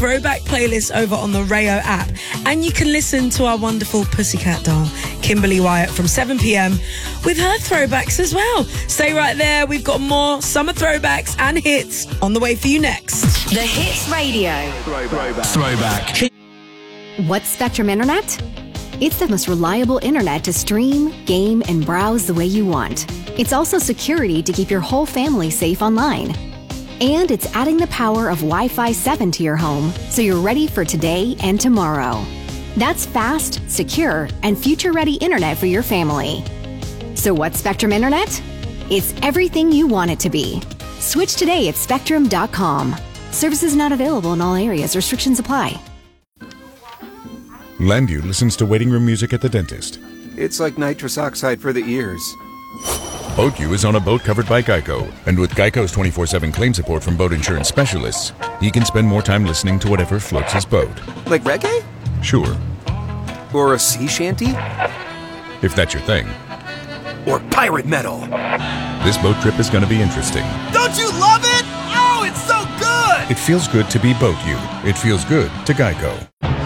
throwback playlist over on the Rayo app. And you can listen to our wonderful pussycat doll, Kimberly Wyatt, from 7 p.m. with her throwbacks as well. Stay right there. We've got more summer throwbacks and hits on the way for you next. The Hits Radio. Throwback. What's Spectrum Internet? It's the most reliable internet to stream, game, and browse the way you want. It's also security to keep your whole family safe online. And it's adding the power of Wi-Fi 7 to your home, so you're ready for today and tomorrow. That's fast, secure, and future-ready internet for your family. So what's Spectrum Internet? It's everything you want it to be. Switch today at spectrum.com. Services not available in all areas. Restrictions apply. Landu listens to waiting room music at the dentist. It's like nitrous oxide for the ears. BoatU is on a boat covered by Geico, and with Geico's 24/7 claim support from boat insurance specialists, he can spend more time listening to whatever floats his boat. Like reggae? Sure. Or a sea shanty? If that's your thing. Or pirate metal? This boat trip is going to be interesting. Don't you love it? Oh, it's so good! It feels good to be BoatU. It feels good to Geico.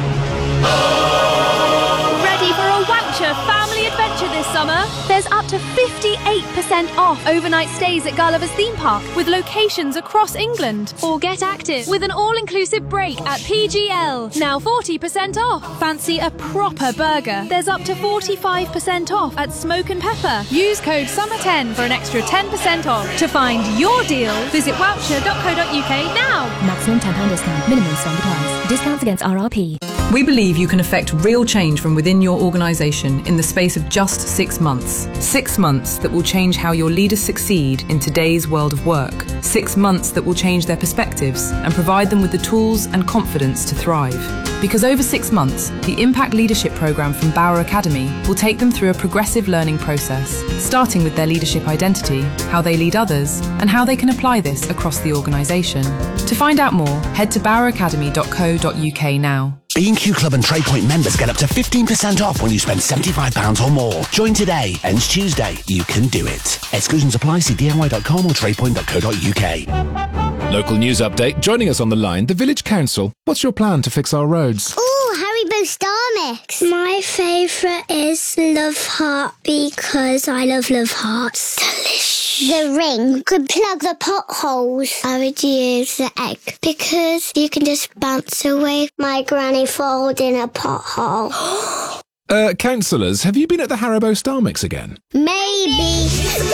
Ready for a Wowcher family adventure this summer? There's up to 58% off overnight stays at Gulliver's Theme Park with locations across England. Or get active with an all-inclusive break at PGL. Now 40% off. Fancy a proper burger? There's up to 45% off at Smoke and Pepper. Use code SUMMER10 for an extra 10% off. To find your deal, visit wowcher.co.uk now. Maximum £10 discount. Minimum spend applies. Discounts against RRP. We believe you can effect real change from within your organisation in the space of just 6 months. 6 months that will change how your leaders succeed in today's world of work. 6 months that will change their perspectives and provide them with the tools and confidence to thrive. Because over 6 months, the Impact Leadership Programme from Bauer Academy will take them through a progressive learning process, starting with their leadership identity, how they lead others, and how they can apply this across the organisation. To find out more, head to baueracademy.co.uk now. B&Q Club and TradePoint members get up to 15% off when you spend £75 or more. Join today. Ends Tuesday. You can do it. Exclusions apply. See DIY.com or tradepoint.co.uk. Local news update. Joining us on the line, the Village Council. What's your plan to fix our roads? Haribo Star Mix. My favourite is Love Heart because I love Hearts. Delicious. The ring could plug the potholes. I would use the egg because you can just bounce away my granny falls in a pothole. Councillors, have you been at the Haribo Star Mix again? Maybe.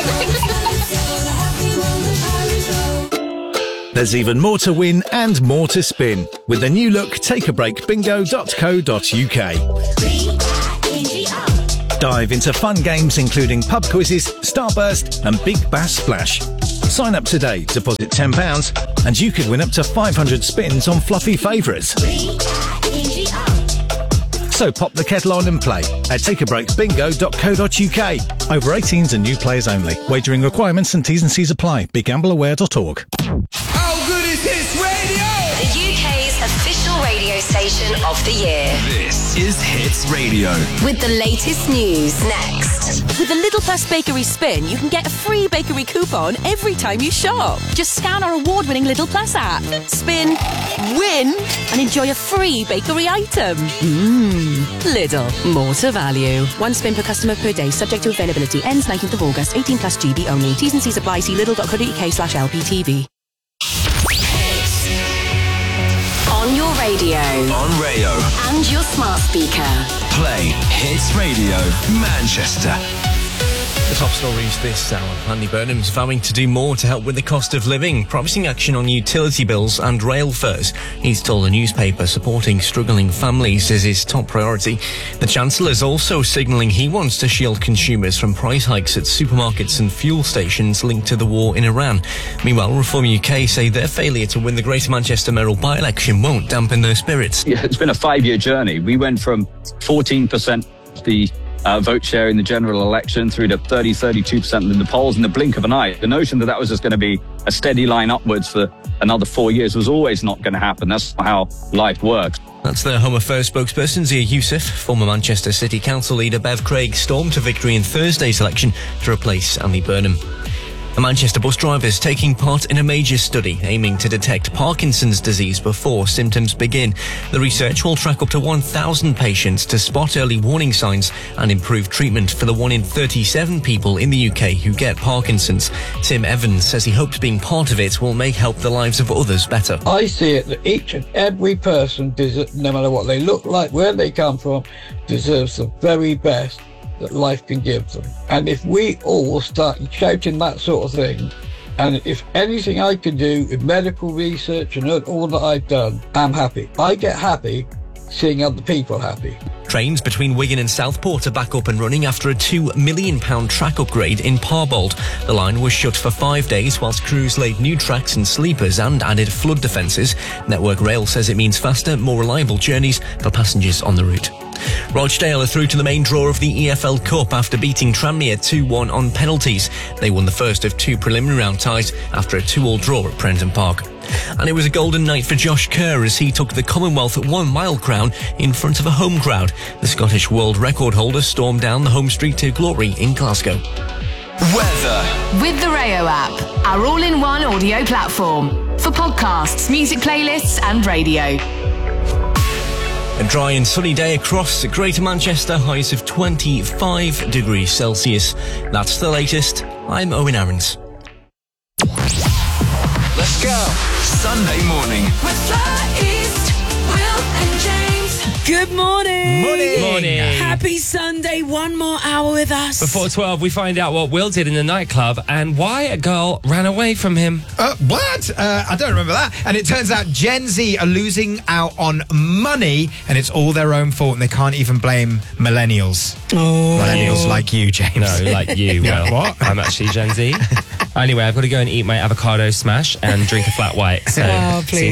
There's even more to win and more to spin with the new look takeabreakbingo.co.uk. Dive into fun games including pub quizzes, Starburst and Big Bass Splash. Sign up today, deposit £10 and you could win up to 500 spins on fluffy favourites. So pop the kettle on and play at takeabreakbingo.co.uk. Over 18s and new players only. Wagering requirements and T's and C's apply. BeGambleAware.org. How good is Hits Radio? The UK's official radio station of the year. This is Hits Radio. With the latest news next. With the Lidl Plus Bakery Spin, you can get a free bakery coupon every time you shop. Just scan our award-winning Lidl Plus app, spin, win, and enjoy a free bakery item. Lidl, more to value. One spin per customer per day, subject to availability. Ends 19th of August, 18 plus GB only. T's and C's apply. See lidl.co.uk/LPTV. On your radio. On Rayo. And your smart speaker. Play Hits Radio Manchester. The top stories this hour. Andy Burnham's vowing to do more to help with the cost of living, promising action on utility bills and rail fares. He's told a newspaper supporting struggling families is his top priority. The Chancellor's also signalling he wants to shield consumers from price hikes at supermarkets and fuel stations linked to the war in Iran. Meanwhile, Reform UK say their failure to win the Greater Manchester mayoral by-election won't dampen their spirits. Yeah, it's been a 5-year journey. We went from 14% the vote share in the general election through to 32% in the polls in the blink of an eye. The notion that was just going to be a steady line upwards for another 4 years was always not going to happen. That's not how life works. That's the Home Affairs spokesperson Zia Youssef. Former Manchester City Council leader Bev Craig stormed to victory in Thursday's election to replace Andy Burnham. A Manchester bus driver is taking part in a major study aiming to detect Parkinson's disease before symptoms begin. The research will track up to 1,000 patients to spot early warning signs and improve treatment for the 1 in 37 people in the UK who get Parkinson's. Tim Evans says he hopes being part of it will help the lives of others better. I see it that each and every person, no matter what they look like, where they come from, deserves the very best that life can give them. And if we all start shouting that sort of thing, and if anything I can do with medical research and all that I've done, I'm happy. I get happy seeing other people happy. Trains between Wigan and Southport are back up and running after a £2 million track upgrade in Parbold. The line was shut for 5 days whilst crews laid new tracks and sleepers and added flood defences. Network Rail says it means faster, more reliable journeys for passengers on the route. Rochdale are through to the main draw of the EFL Cup after beating Tranmere 2-1 on penalties. They won the first of 2 preliminary round ties after a 2-2 draw at Prenton Park. And it was a golden night for Josh Kerr as he took the Commonwealth 1 mile crown in front of a home crowd. The Scottish world record holder stormed down the home street to glory in Glasgow. Weather. With the Rayo app, our all-in-one audio platform for podcasts, music playlists and radio. A dry and sunny day across Greater Manchester, highs of 25 degrees Celsius. That's the latest. I'm Owen Aarons. Let's go. Sunday morning. With Fly East, Will and James. Good morning. Morning. Happy Sunday. 1 more hour with us. Before 12, we find out what Will did in the nightclub and why a girl ran away from him. What? I don't remember that. And it turns out Gen Z are losing out on money and it's all their own fault and they can't even blame millennials. Millennials like you, James. No, like you, Will. What? I'm actually Gen Z. Anyway, I've got to go and eat my avocado smash and drink a flat white. So, please.